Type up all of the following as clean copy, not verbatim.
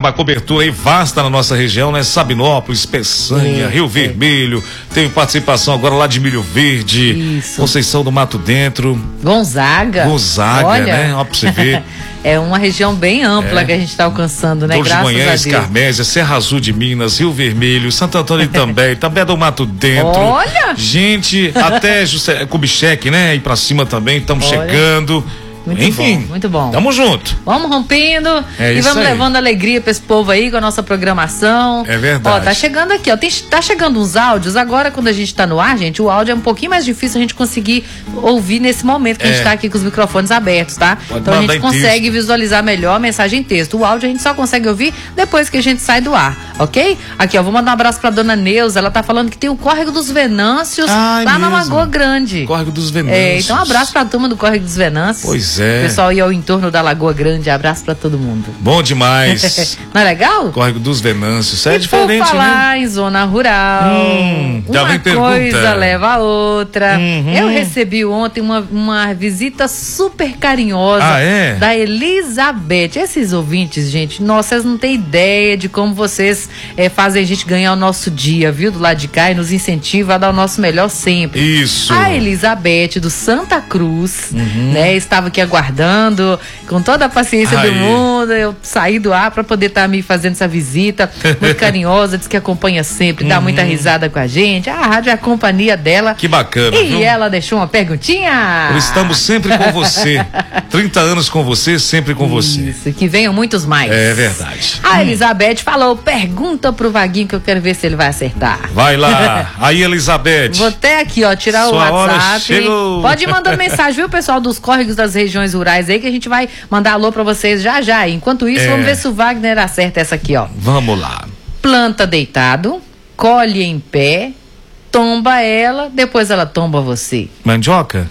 uma cobertura aí vasta na nossa região, né? Sabinópolis, Peçanha, Rio Vermelho, tem participação agora lá de Milho Verde, Isso. Conceição do Mato Dentro, Gonzaga, Olha, né? Ó, pra você ver. É uma região bem ampla que a gente está alcançando, né? Torres de Graças Manhães, a Deus. Carmésia, Serra Azul de Minas, Rio Vermelho, Santo Antônio também do Mato Dentro. Olha! Gente, até Kubitschek, né? E pra cima também, estamos chegando. Muito Enfim, bom, muito bom. Tamo junto. Vamos rompendo e isso vamos aí. levando alegria pra esse povo aí com a nossa programação. É verdade. Ó, tá chegando aqui, ó. Tá chegando uns áudios. Agora, quando a gente tá no ar, gente, o áudio é um pouquinho mais difícil a gente conseguir ouvir nesse momento que a gente tá aqui com os microfones abertos, tá? Pode então a mandar gente em consegue texto. visualizar melhor a mensagem em texto. O áudio a gente só consegue ouvir depois que a gente sai do ar, ok? Aqui, ó, vou mandar um abraço pra dona Neuza. Ela tá falando que tem o Córrego dos Venâncios Ai, lá na mesmo. Lagoa Grande. Córrego dos Venâncios. É, então um abraço pra turma do Córrego dos Venâncios. Pois é. Pessoal aí ao entorno da Lagoa Grande, abraço pra todo mundo. Bom demais. Não é legal? Córrego dos Venâncios. É E diferente, por falar né? em zona rural, já uma vem pergunta. coisa leva a outra. Uhum. Eu recebi ontem uma visita super carinhosa Ah, é? da Elizabeth. Esses ouvintes, gente, nossa, vocês não têm ideia de como vocês fazem a gente ganhar o nosso dia, viu? Do lado de cá e nos incentiva a dar o nosso melhor sempre. Isso. A Elizabeth do Santa Cruz, né, estava aqui aguardando com toda a paciência do Aí. mundo. Eu saí do ar para poder estar me fazendo essa visita, muito carinhosa, diz que acompanha sempre, dá muita risada com a gente. A rádio é a companhia dela. Que bacana, E viu? ela deixou uma perguntinha. Estamos sempre com você. 30 anos com você, sempre com você. Isso, que venham muitos mais. É verdade. A Elizabeth falou, pergunta pro Vaguinho que eu quero ver se ele vai acertar. Vai lá. Aí, Elizabeth. Vou até aqui, ó, tirar Sua o hora WhatsApp. chegou. Pode ir mandando mensagem, viu, pessoal dos córregos das regiões rurais aí, que a gente vai mandar alô pra vocês já já. Enquanto isso, vamos ver se o Wagner acerta essa aqui, ó. Vamos lá. Planta deitado, colhe em pé, tomba ela, depois ela tomba você. Mandioca?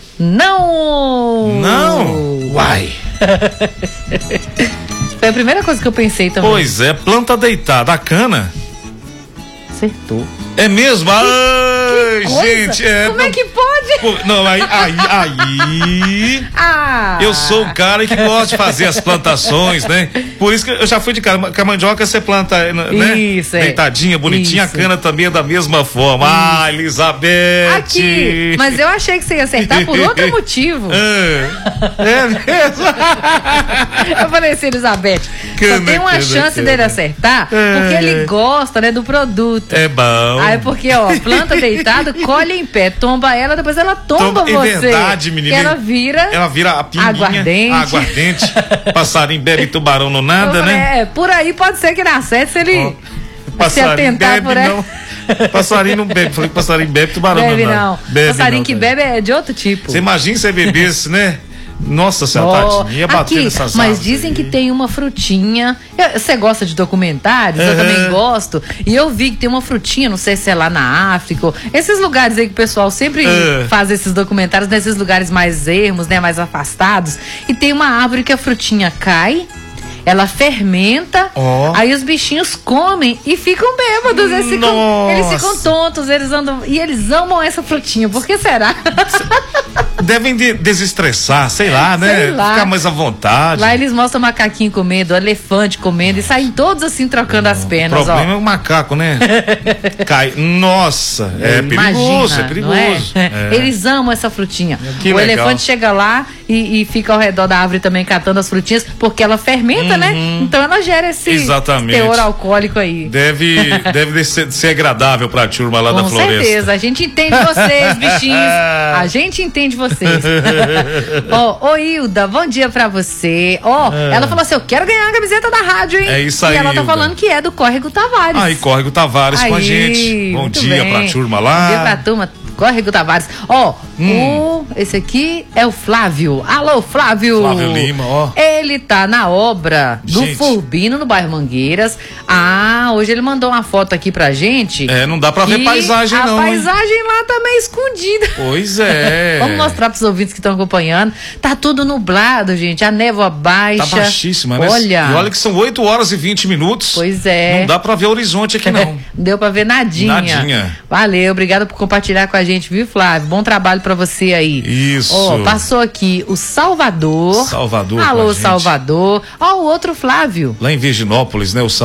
Não! Não? Uai. Foi a primeira coisa que eu pensei também. Pois é, planta deitada. A cana? Acertou. É mesmo? Ai, gente. Como é que pode? Não, aí. Ah! Eu sou o cara que gosta de fazer as plantações, né? Por isso que eu já fui de cara. Com a mandioca você planta, né? Isso, é. Deitadinha, bonitinha. Isso. A cana também é da mesma forma. Ah, Elizabeth! Aqui, mas eu achei que você ia acertar por outro motivo. É mesmo? Eu falei assim, Elizabeth, só tem uma chance dele acertar porque ele gosta, né, do produto. É bom. Aí porque, ó, planta deitado, colhe em pé, tomba ela, depois ela tomba você. É verdade, menina. Ela vira a pinguinha. aguardente. Aguardente. Passarinho bebe tubarão no nada, né? É, por aí pode ser que não acerte se ele se atentar por ela. Passarinho não bebe. Falei que passarinho bebe, tubarão Bebe não. não. Bebe Passarinho não, que cara. bebe é de outro tipo. Você imagina se você bebesse, né? Nossa senhora, tadinha, ia bater aqui, nessas mas árvores dizem aí. que tem uma frutinha. Você gosta de documentários? Eu também gosto. E eu vi que tem uma frutinha, não sei se é lá na África. Esses lugares aí que o pessoal sempre faz esses documentários, nesses lugares mais ermos, né? Mais afastados. E tem uma árvore que a frutinha cai. Ela fermenta, aí os bichinhos comem e ficam bêbados. Eles ficam tontos, eles andam. E eles amam essa frutinha. Por que será? Devem desestressar, sei lá, né? Sei lá. Ficar mais à vontade. Lá eles mostram macaquinho comendo, elefante comendo e saem todos assim trocando as O pernas. problema ó. é o macaco, né? Cai. Nossa, é perigoso, Imagina, é perigoso. não é? Eles amam essa frutinha. Que o legal. elefante chega lá e fica ao redor da árvore também catando as frutinhas, porque ela fermenta, né? Então ela gera esse Exatamente. teor alcoólico aí. Deve ser agradável pra turma lá da Com floresta. certeza, a gente entende vocês, bichinhos. A gente entende vocês. Ô Hilda, bom dia pra você. Ela falou assim: eu quero ganhar a camiseta da rádio, hein? É isso aí, E ela tá Hilda. falando que é do Córrego Tavares. Aí, Córrego Tavares com a gente. Bom muito dia bem. pra turma lá. Bom dia pra turma. Córrego Tavares. Esse aqui é o Flávio. Alô, Flávio. Flávio Lima, ó. Ele tá na obra do Gente. Furbino, no bairro Mangueiras. Hoje ele mandou uma foto aqui pra gente. Não dá pra ver E paisagem não, A hein? paisagem lá tá meio escondida. Pois é. Vamos mostrar pros ouvintes que estão acompanhando. Tá tudo nublado, gente. A névoa baixa. Tá baixíssima, né? Olha. E olha que são 8 horas e 20 minutos. Pois é. Não dá pra ver o horizonte aqui, não. Não deu pra ver nadinha. Nadinha. Valeu, obrigado por compartilhar com a gente, viu, Flávio? Bom trabalho pra você aí. Isso. Passou aqui o Salvador. Salvador. Alô, com a gente. Salvador. O outro Flávio. Lá em Virginópolis, né? O